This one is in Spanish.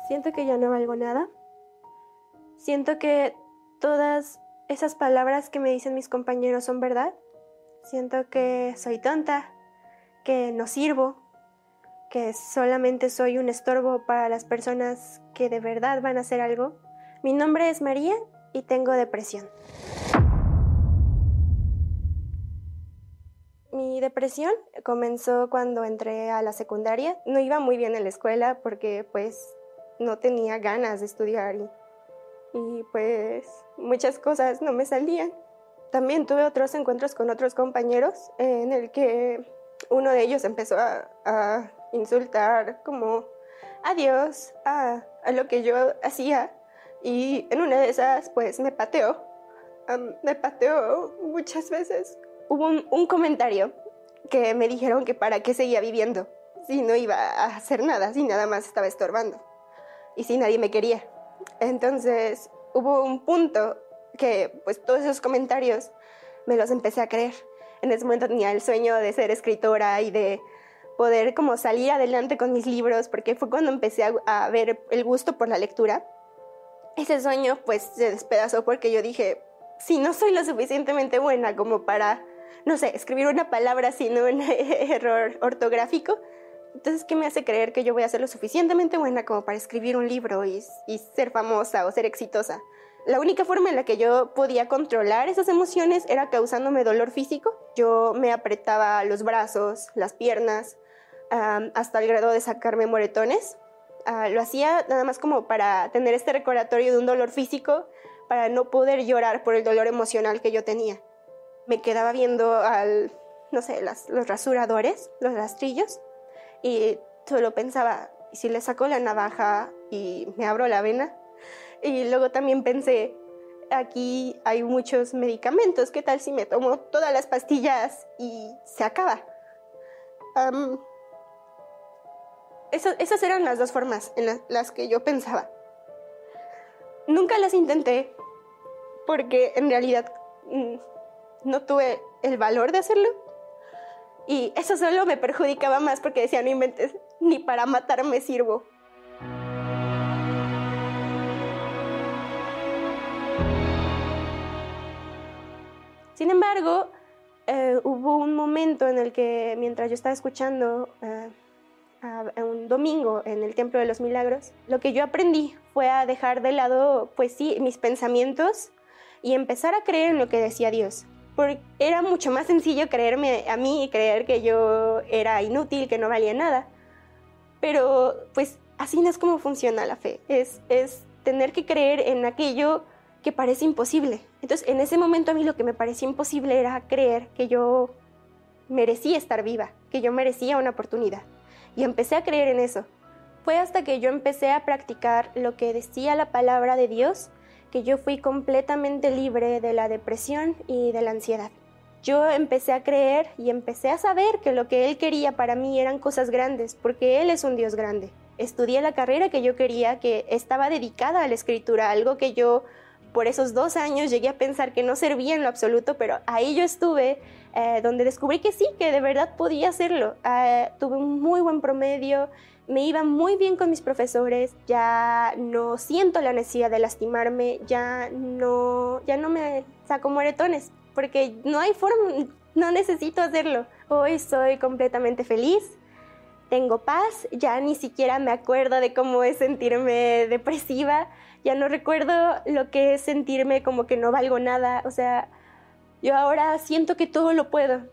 Siento que ya no valgo nada. Siento que todas esas palabras que me dicen mis compañeros son verdad. Siento que soy tonta, que no sirvo, que solamente soy un estorbo para las personas que de verdad van a hacer algo. Mi nombre es María y tengo depresión. Mi depresión comenzó cuando entré a la secundaria. No iba muy bien en la escuela porque pues no tenía ganas de estudiar y pues muchas cosas no me salían. También tuve otros encuentros con otros compañeros en el que uno de ellos empezó a insultar como a Dios, a lo que yo hacía, y en una de esas pues me pateó muchas veces. Hubo un comentario que me dijeron que para qué seguía viviendo si no iba a hacer nada, si nada más estaba estorbando y si nadie me quería. Entonces hubo un punto que pues todos esos comentarios me los empecé a creer. En ese momento tenía el sueño de ser escritora y de poder como salir adelante con mis libros, porque fue cuando empecé a ver el gusto por la lectura. Ese sueño pues se despedazó porque yo dije, si no soy lo suficientemente buena como para, no sé, escribir una palabra sin un error ortográfico, entonces ¿qué me hace creer que yo voy a ser lo suficientemente buena como para escribir un libro y ser famosa o ser exitosa? La única forma en la que yo podía controlar esas emociones era causándome dolor físico. Yo me apretaba los brazos, las piernas, hasta el grado de sacarme moretones. Lo hacía nada más como para tener este recordatorio de un dolor físico, para no poder llorar por el dolor emocional que yo tenía. Me quedaba viendo los rasuradores, los rastrillos, y solo pensaba, ¿y si le saco la navaja y me abro la vena? Y luego también pensé, aquí hay muchos medicamentos, ¿qué tal si me tomo todas las pastillas y se acaba? Esas eran las dos formas en las que yo pensaba. Nunca las intenté porque en realidad no tuve el valor de hacerlo. Y eso solo me perjudicaba más porque decía, no inventes, ni para matarme sirvo. Sin embargo, hubo un momento en el que mientras yo estaba escuchando un domingo en el Templo de los Milagros, lo que yo aprendí fue a dejar de lado, pues sí, mis pensamientos y empezar a creer en lo que decía Dios. Porque era mucho más sencillo creerme a mí y creer que yo era inútil, que no valía nada. Pero pues así no es como funciona la fe. Es tener que creer en aquello que parece imposible. Entonces, en ese momento a mí lo que me parecía imposible era creer que yo merecía estar viva, que yo merecía una oportunidad. Y empecé a creer en eso. Fue hasta que yo empecé a practicar lo que decía la palabra de Dios, que yo fui completamente libre de la depresión y de la ansiedad. Yo empecé a creer y empecé a saber que lo que Él quería para mí eran cosas grandes, porque Él es un Dios grande. Estudié la carrera que yo quería, que estaba dedicada a la escritura, algo que yo por esos 2 años llegué a pensar que no servía en lo absoluto, pero ahí yo estuve, donde descubrí que sí, que de verdad podía hacerlo. Tuve un muy buen promedio, me iba muy bien con mis profesores, ya no siento la necesidad de lastimarme, ya no me saco moretones, porque no hay forma, no necesito hacerlo. Hoy soy completamente feliz, tengo paz, ya ni siquiera me acuerdo de cómo es sentirme depresiva, ya no recuerdo lo que es sentirme como que no valgo nada. O sea, yo ahora siento que todo lo puedo.